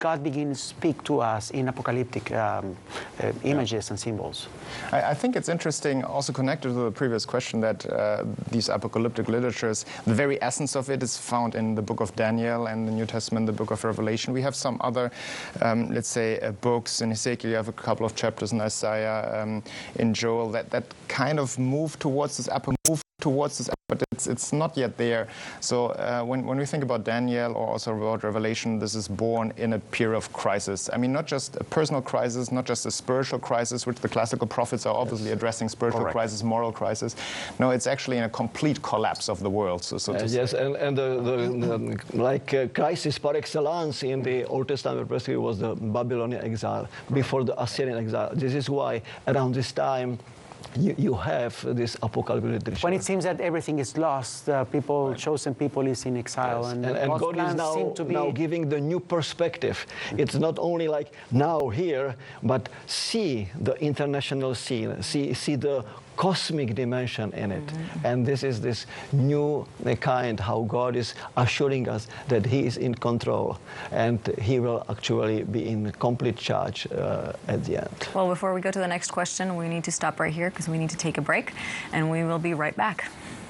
God begins to speak to us in apocalyptic images and symbols. I think it's interesting, also connected to the previous question, that these apocalyptic literatures, the very essence of it is found in the book of Daniel and the New Testament, the book of Revelation. We have some other, let's say, books. In Ezekiel, you have a couple of chapters in Isaiah, in Joel, that kind of move towards this but it's not yet there. So when we think about Daniel or also about Revelation, this is born in a period of crisis. I mean, not just a personal crisis, not just a spiritual crisis, which the classical prophets are obviously addressing, spiritual crisis, moral crisis. No, it's actually in a complete collapse of the world. Yes, and the crisis par excellence in the Old Testament basically was the Babylonian exile, before the Assyrian exile. This is why around this time you have this apocalyptic literature. When it seems that everything is lost, chosen people is in exile, and God is now giving the new perspective. It's not only like now here, but see the international scene, see the cosmic dimension in it. And this is this new kind, how God is assuring us that He is in control and He will actually be in complete charge at the end. Well, before we go to the next question, we need to stop right here because we need to take a break, and we will be right back.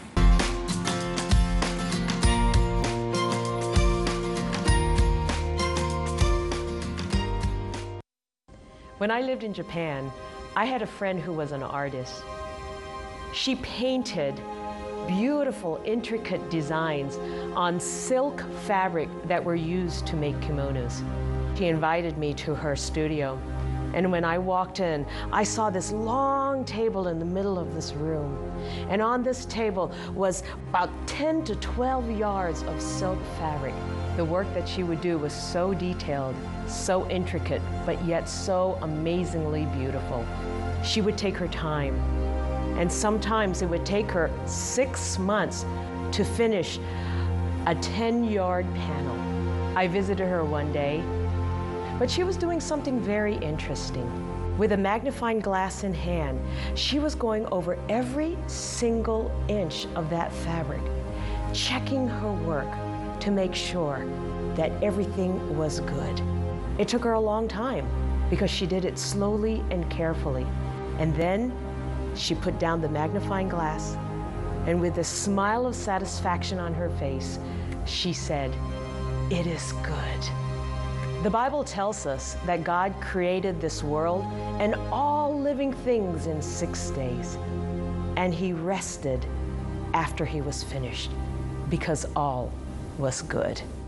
When I lived in Japan, I had a friend who was an artist. She painted beautiful, intricate designs on silk fabric that were used to make kimonos. She invited me to her studio, and when I walked in, I saw this long table in the middle of this room. And on this table was about 10 to 12 yards of silk fabric. The work that she would do was so detailed, so intricate, but yet so amazingly beautiful. She would take her time. And sometimes it would take her 6 months to finish a 10-yard panel. I visited her one day, but she was doing something very interesting. With a magnifying glass in hand, she was going over every single inch of that fabric, checking her work to make sure that everything was good. It took her a long time because she did it slowly and carefully. And then she put down the magnifying glass, and with a smile of satisfaction on her face, she said, "It is good." The Bible tells us that God created this world and all living things in 6 days, and He rested after He was finished, because all was good.